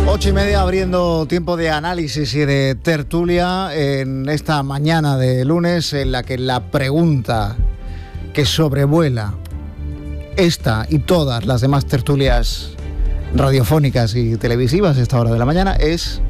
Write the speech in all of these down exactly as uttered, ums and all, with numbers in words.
Ocho y media, abriendo tiempo de análisis y de tertulia en esta mañana de lunes, en la que la pregunta que sobrevuela esta y todas las demás tertulias radiofónicas y televisivas a esta hora de la mañana es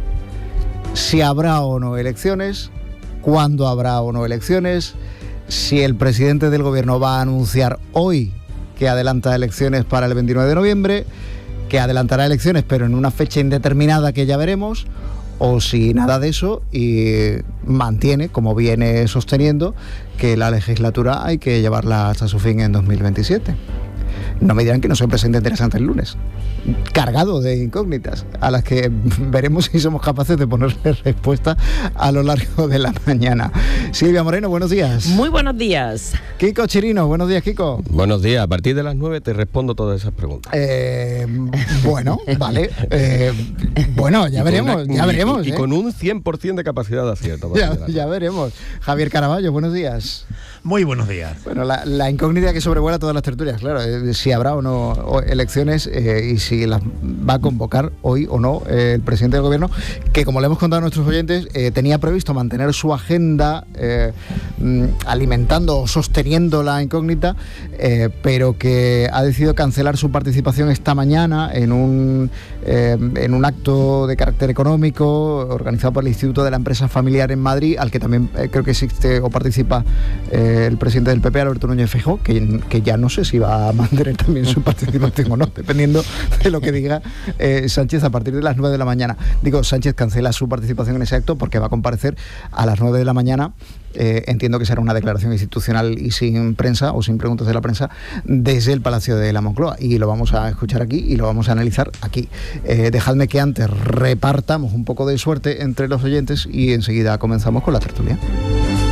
si habrá o no elecciones, cuándo habrá o no elecciones, si el presidente del gobierno va a anunciar hoy que adelanta elecciones para el veintinueve de noviembre, que adelantará elecciones pero en una fecha indeterminada que ya veremos, o si nada de eso y mantiene, como viene sosteniendo, que la legislatura hay que llevarla hasta su fin en dos mil veintisiete. No me dirán que no soy un presidente interesante el lunes, cargado de incógnitas, a las que veremos si somos capaces de ponerle respuesta a lo largo de la mañana. Silvia Moreno, buenos días. Muy buenos días. Kiko Chirino, buenos días, Kiko. Buenos días, a partir de las nueve te respondo todas esas preguntas. Eh, bueno, vale. Eh, bueno, ya veremos, una, ya veremos. Y, y ¿eh? con un cien por ciento de capacidad de acierto. Ya, ya veremos. Javier Caraballo, buenos días. Muy buenos días. Bueno, la, la incógnita que sobrevuela todas las tertulias, claro, eh, si habrá o no o elecciones eh, y si las va a convocar hoy o no eh, el presidente del gobierno, que como le hemos contado a nuestros oyentes, eh, tenía previsto mantener su agenda eh, mm, alimentando o sosteniendo la incógnita, eh, pero que ha decidido cancelar su participación esta mañana en un, eh, en un acto de carácter económico organizado por el Instituto de la Empresa Familiar en Madrid, al que también eh, creo que existe o participa eh, el presidente del P P, Alberto Núñez Feijóo, que, que ya no sé si va a mantener también su participación o no, dependiendo de lo que diga eh, Sánchez a partir de las nueve de la mañana. Digo, Sánchez cancela su participación en ese acto porque va a comparecer a las nueve de la mañana. Eh, entiendo que será una declaración institucional y sin prensa o sin preguntas de la prensa desde el Palacio de la Moncloa, y lo vamos a escuchar aquí y lo vamos a analizar aquí. Eh, dejadme que antes repartamos un poco de suerte entre los oyentes y enseguida comenzamos con la tertulia.